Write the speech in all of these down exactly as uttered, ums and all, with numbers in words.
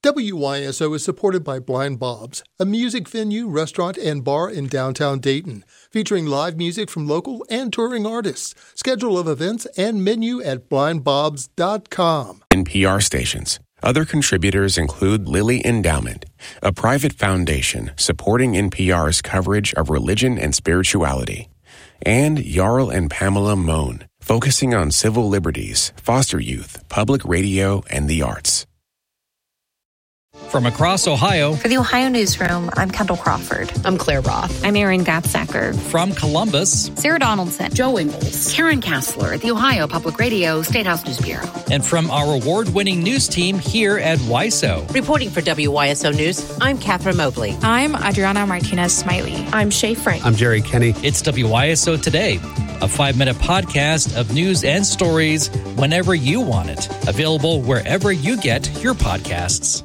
W Y S O is supported by Blind Bob's, a music venue, restaurant, and bar in downtown Dayton, featuring live music from local and touring artists. Schedule of events and menu at blind bobs dot com. N P R stations. Other contributors include Lilly Endowment, a private foundation supporting N P R's coverage of religion and spirituality, and Jarl and Pamela Mohn, focusing on civil liberties, foster youth, public radio, and the arts. From across Ohio, for the Ohio Newsroom, I'm Kendall Crawford. I'm Claire Roth. I'm Erin Gatsacker. From Columbus, Sarah Donaldson. Joe Ingles. Karen Kassler at the Ohio Public Radio State House News Bureau. And from our award-winning news team here at W Y S O. Reporting for W Y S O News, I'm Catherine Mobley. I'm Adriana Martinez-Smiley. I'm Shay Frank. I'm Jerry Kenny. It's W Y S O Today, a five-minute podcast of news and stories whenever you want it. Available wherever you get your podcasts.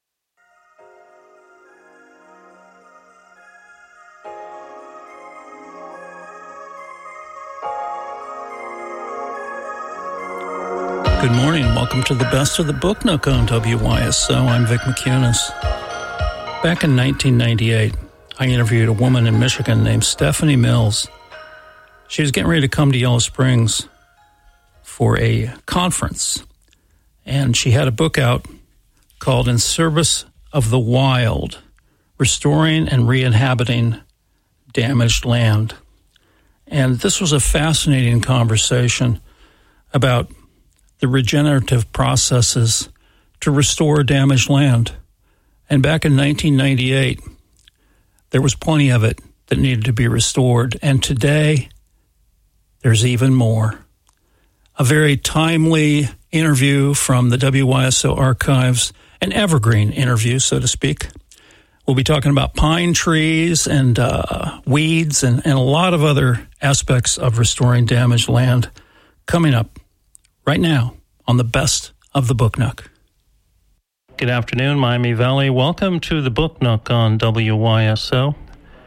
Good morning. Welcome to the Best of the Book Nook on W Y S O. I'm Vic McCunis. Back in nineteen ninety-eight, I interviewed a woman in Michigan named Stephanie Mills. She was getting ready to come to Yellow Springs for a conference, and she had a book out called In Service of the Wild, Restoring and Re-inhabiting Damaged Land. And this was a fascinating conversation about the regenerative processes to restore damaged land. And back in nineteen ninety-eight, there was plenty of it that needed to be restored. And today, there's even more. A very timely interview from the W Y S O archives, an evergreen interview, so to speak. We'll be talking about pine trees and uh, weeds and, and a lot of other aspects of restoring damaged land coming up right now on the Best of the Book Nook. Good afternoon, Miami Valley. Welcome to the Book Nook on W Y S O.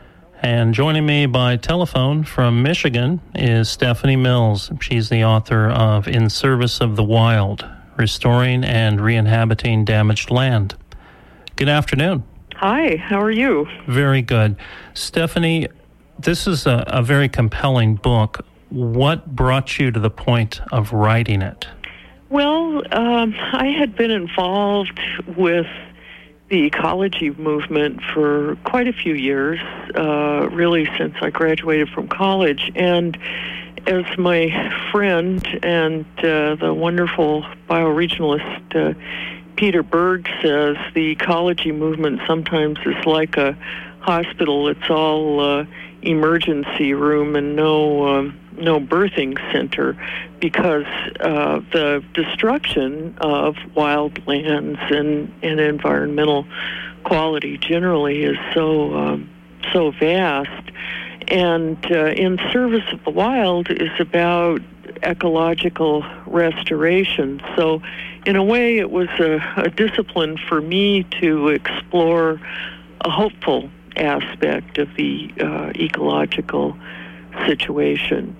And joining me by telephone from Michigan is Stephanie Mills. She's the author of In Service of the Wild, Restoring and Re-inhabiting Damaged Land. Good afternoon. Hi, how are you? Very good. Stephanie, this is a, a very compelling book. What brought you to the point of writing it? Well, um, I had been involved with the ecology movement for quite a few years, uh, really since I graduated from college. And as my friend and uh, the wonderful bioregionalist uh, Peter Berg says, the ecology movement sometimes is like a hospital. It's all uh, emergency room and no um, no birthing center, because uh, the destruction of wild lands and, and environmental quality generally is so um, so vast. And uh, In Service of the Wild is about ecological restoration. So in a way, it was a, a discipline for me to explore a hopeful aspect of the uh, ecological situation.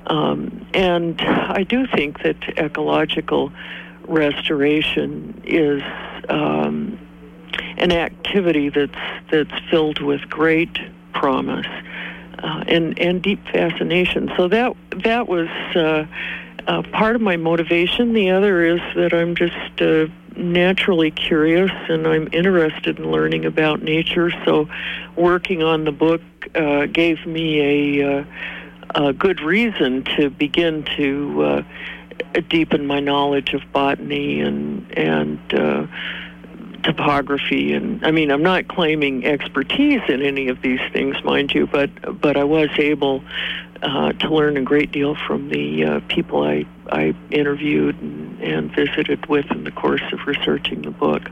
Um, and I do think that ecological restoration is um, an activity that's that's filled with great promise uh, and and deep fascination. So that that was uh, uh, part of my motivation. The other is that I'm just uh, naturally curious and I'm interested in learning about nature. So working on the book uh, gave me a uh, a good reason to begin to uh, deepen my knowledge of botany and and uh, topography. And I mean, I'm not claiming expertise in any of these things, mind you, but but I was able uh, to learn a great deal from the uh, people I I interviewed and, and visited with in the course of researching the book.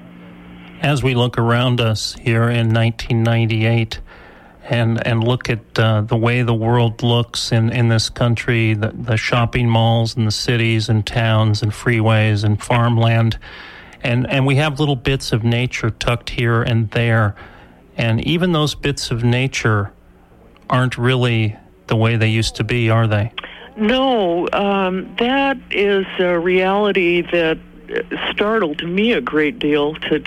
As we look around us here in nineteen ninety-eight. And and look at uh, the way the world looks in, in this country, the, the shopping malls and the cities and towns and freeways and farmland. And, and we have little bits of nature tucked here and there. And even those bits of nature aren't really the way they used to be, are they? No, um, that is a reality that startled me a great deal to